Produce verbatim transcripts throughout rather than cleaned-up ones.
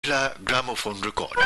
पहला gramophone record.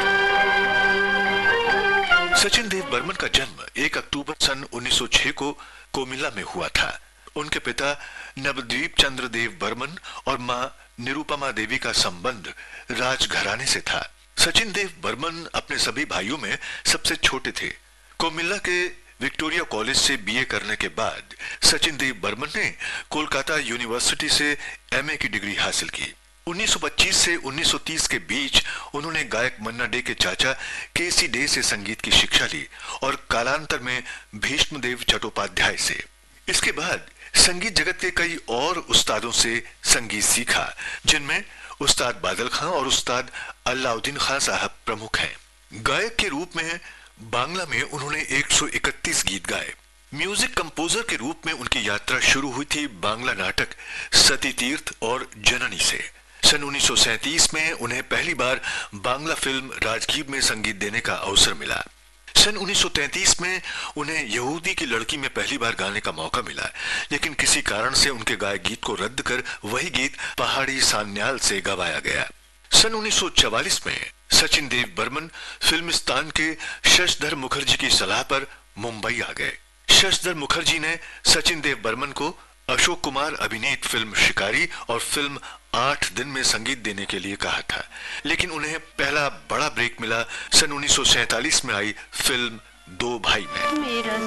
Sachin Dev Burman का जन्म एक अक्टूबर सन उन्नीस सौ छह को कोमिल्ला में हुआ था। उनके पिता नवद्वीप चंद्र देव बर्मन और मां निरुपमा देवी का संबंध राजघराने से था। सचिन देव बर्मन अपने सभी भाइयों में सबसे छोटे थे। कोमिल्ला के विक्टोरिया कॉलेज से बीए करने के बाद सचिन देव बर्मन ने कोलकाता यूनिवर्सिटी से एमए की डिग्री हासिल की। उन्नीस सौ पच्चीस से उन्नीस सौ तीस के बीच उन्होंने गायक मन्ना डे के चाचा केसी डे से संगीत की शिक्षा ली और कालांतर में भीष्मदेव चट्टोपाध्याय से। इसके बाद संगीत जगत के कई और उस्तादों से संगीत सीखा, जिनमें उस्ताद बादल खां और उस्ताद अल्लाउद्दीन खां साहब प्रमुख हैं। गायक के रूप में बांग्ला में उन्होंने एक सौ इकतीस गीत गाए। म्यूजिक कंपोजर के रूप में उनकी यात्रा शुरू हुई थी बांग्ला नाटक सती तीर्थ और जननी से। सन उन्नीस सौ सैंतीस में उन्हें पहली बार बांग्ला फिल्म राजगीर में संगीत देने का अवसर मिला। सन उन्नीस सौ तैंतीस में उन्हें यहूदी की लड़की में पहली बार गाने का मौका मिला, लेकिन किसी कारण से उनके गाए गीत को रद्द कर वही गीत पहाड़ी सान्याल से गवाया गया। सन उन्नीस सौ चवालीस में सचिन देव बर्मन फिल्मिस्तान के शशधर मुखर्जी की सलाह पर मुंबई आ गए। शशधर मुखर्जी ने सचिन देव बर्मन को अशोक कुमार अभिनीत फिल्म शिकारी और फिल्म आठ दिन में संगीत देने के लिए कहा था, लेकिन उन्हें पहला बड़ा ब्रेक मिला सन उन्नीस सौ सैंतालीस में आई फिल्म दो भाई में।